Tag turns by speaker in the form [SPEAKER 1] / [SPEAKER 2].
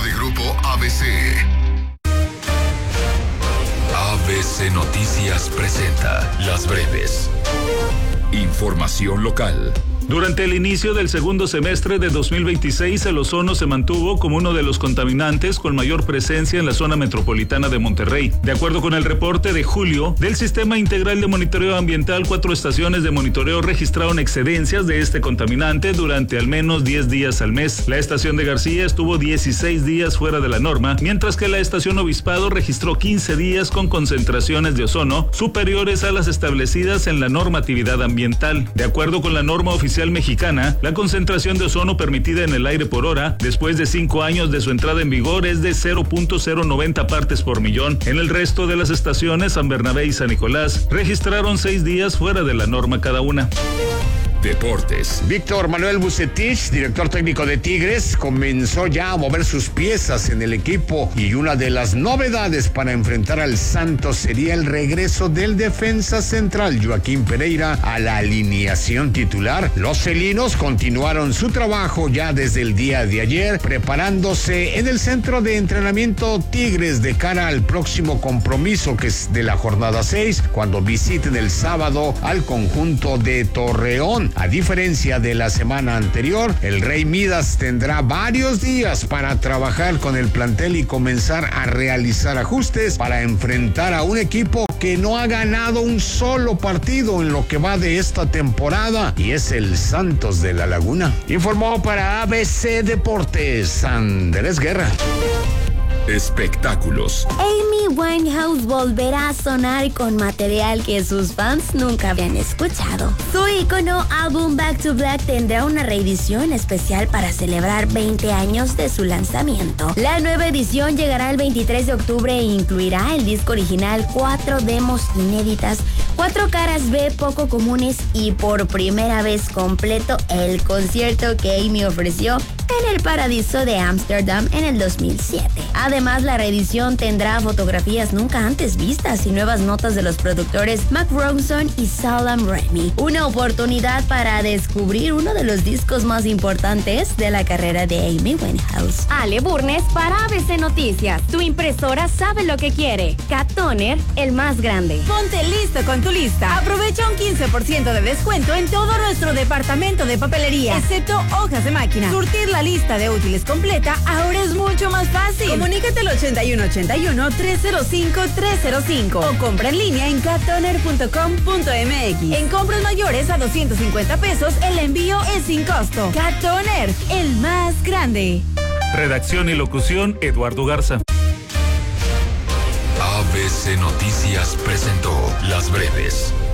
[SPEAKER 1] de Grupo ABC. ABC Noticias presenta Las Breves. Información local.
[SPEAKER 2] Durante el inicio del segundo semestre de 2026, el ozono se mantuvo como uno de los contaminantes con mayor presencia en la zona metropolitana de Monterrey. De acuerdo con el reporte de julio del Sistema Integral de Monitoreo Ambiental, 4 estaciones de monitoreo registraron excedencias de este contaminante durante al menos 10 días al mes. La estación de García estuvo 16 días fuera de la norma, mientras que la estación Obispado registró 15 días con concentraciones de ozono superiores a las establecidas en la normatividad ambiental. De acuerdo con la norma oficial mexicana, la concentración de ozono permitida en el aire por hora, después de 5 años de su entrada en vigor, es de 0.090 partes por millón. En el resto de las estaciones, San Bernabé y San Nicolás registraron 6 días fuera de la norma cada una.
[SPEAKER 1] Deportes.
[SPEAKER 3] Víctor Manuel Vucetich, director técnico de Tigres, comenzó ya a mover sus piezas en el equipo y una de las novedades para enfrentar al Santos sería el regreso del defensa central Joaquín Pereira a la alineación titular. Los felinos continuaron su trabajo ya desde el día de ayer, preparándose en el centro de entrenamiento Tigres de cara al próximo compromiso, que es de la jornada 6, cuando visiten el sábado al conjunto de Torreón. A diferencia de la semana anterior, el Rey Midas tendrá varios días para trabajar con el plantel y comenzar a realizar ajustes para enfrentar a un equipo que no ha ganado un solo partido en lo que va de esta temporada, y es el Santos de la Laguna. Informó para ABC Deportes Andrés Guerra.
[SPEAKER 1] Espectáculos.
[SPEAKER 4] Amy Winehouse volverá a sonar con material que sus fans nunca habían escuchado. Su ícono álbum Back to Black tendrá una reedición especial para celebrar 20 años de su lanzamiento. La nueva edición llegará el 23 de octubre e incluirá el disco original, 4 demos inéditas, 4 caras B poco comunes y por primera vez completo el concierto que Amy ofreció en el Paradiso de Ámsterdam en el 2007. Además, la reedición tendrá fotografías nunca antes vistas y nuevas notas de los productores Mark Ronson y Salam Remy. Una oportunidad para descubrir uno de los discos más importantes de la carrera de Amy Winehouse.
[SPEAKER 5] Ale Burnes para ABC Noticias. Tu impresora sabe lo que quiere. Cat Toner, el más grande. Ponte listo con tu lista. Aprovecha un 15% de descuento en todo nuestro departamento de papelería, excepto hojas de máquina. Surtir la lista de útiles completa ahora es mucho más fácil. Comunícate al 8181-305-305 o compra en línea en cattoner.com.mx. En compras mayores a 250 pesos, el envío es sin costo. Cat Toner, el más grande.
[SPEAKER 2] Redacción y locución, Eduardo Garza.
[SPEAKER 1] ABC Noticias presentó Las Breves.